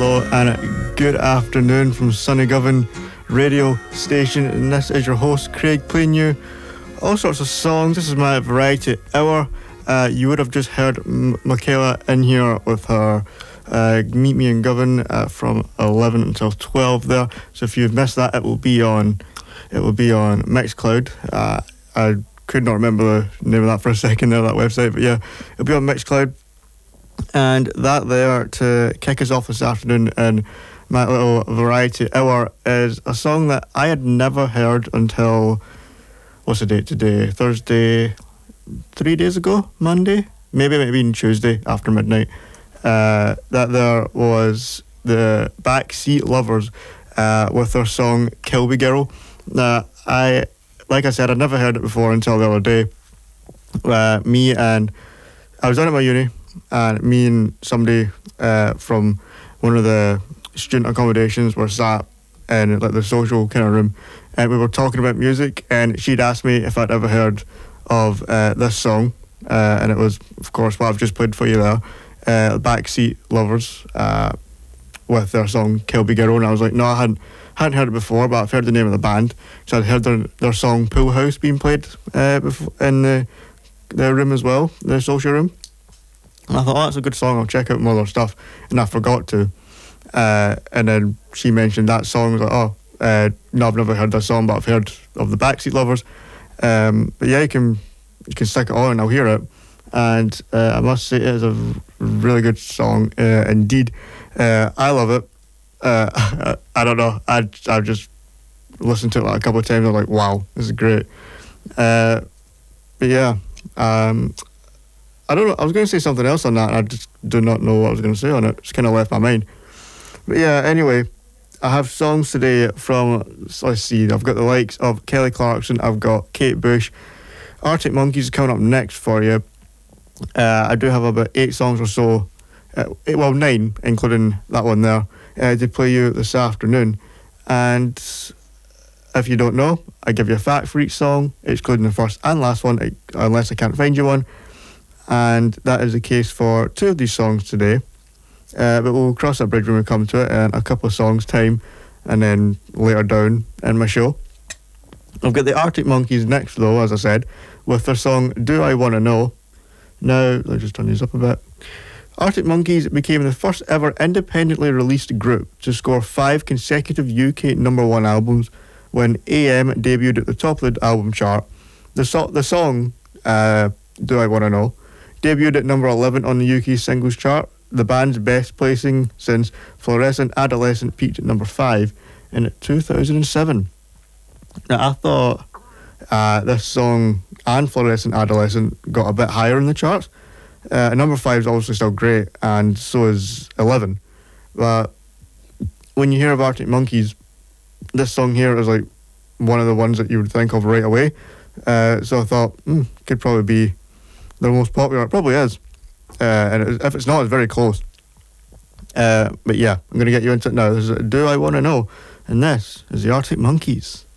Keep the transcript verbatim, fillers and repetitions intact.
hello and good afternoon from Sunny Govan radio station, and this is your host Craig playing you all sorts of songs. This is my variety hour. Uh, you would have just heard M- Michaela in here with her uh, Meet Me in Govan uh, from eleven until twelve there. So if you've missed that, it will be on it will be on Mixcloud. Uh, I could not remember the name of that for a second there, that website, but yeah, it'll be on Mixcloud. And that there to kick us off this afternoon in my little variety hour is a song that I had never heard until, what's the date today? Thursday, three days ago, Monday? Maybe maybe even Tuesday after midnight. Uh, that there was the Backseat Lovers uh, with their song Kilby Girl. Now, I, like I said, I'd never heard it before until the other day. Uh, me and, I was down at my uni, and me and somebody uh, from one of the student accommodations were sat in like the social kind of room, and we were talking about music, and she'd asked me if I'd ever heard of uh, this song, uh, and it was, of course, what I've just played for you there, uh, Backseat Lovers uh, with their song Kilby Girl. And I was like, no, I hadn't hadn't heard it before, but I've heard the name of the band, so I'd heard their, their song Pool House being played uh, before in the, the room as well, the social room. And I thought, oh, that's a good song, I'll check out more of their stuff. And I forgot to. Uh, and then she mentioned that song. I was like, oh, uh, no, I've never heard that song, but I've heard of the Backseat Lovers. Um, but yeah, you can you can stick it on and I'll hear it. And uh, I must say it is a really good song uh, indeed. Uh, I love it. Uh, I, I don't know. I I've just listened to it like a couple of times. I'm like, wow, this is great. Uh, but yeah. Um, I don't know, I was going to say something else on that, and I just do not know what I was going to say on it. It's kind of left my mind. But yeah, anyway, I have songs today from, let's see, I've got the likes of Kelly Clarkson, I've got Kate Bush, Arctic Monkeys coming up next for you. Uh, I do have about eight songs or so, uh, eight, well, nine, including that one there, uh, to play you this afternoon. And if you don't know, I give you a fact for each song, excluding the first and last one, unless I can't find you one. And that is the case for two of these songs today. Uh, but we'll cross that bridge when we come to it in a couple of songs' time, and then later down in my show. I've got the Arctic Monkeys next, though, as I said, with their song Do I Wanna Know. Now, let's just turn these up a bit. Arctic Monkeys became the first ever independently released group to score five consecutive U K number one albums when A M debuted at the top of the album chart. The, so- the song, uh, Do I Wanna Know, debuted at number eleven on the U K singles chart, the band's best placing since Fluorescent Adolescent peaked at number five in two thousand seven. Now, I thought uh, this song and Fluorescent Adolescent got a bit higher in the charts. Uh, number five is obviously still great, and so is eleven. But when you hear of Arctic Monkeys, this song here is like one of the ones that you would think of right away. Uh, so I thought, hmm, could probably be their most popular. It probably is. Uh, and it, if it's not, it's very close. Uh, but yeah, I'm going to get you into it now. This is Do I Wanna Know? And this is the Arctic Monkeys.